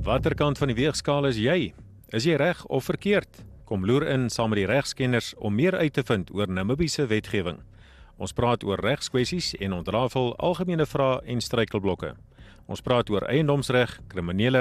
Watter kant van die weegskaal is jy? Is jy reg of verkeerd? Kom loer in saam met die regskenners om meer uit te vind oor Namibiese wetgewing. Ons praat oor regskwessies en ontrafel algemene vrae en struikelblokke. Ons praat oor eiendomsreg, kriminele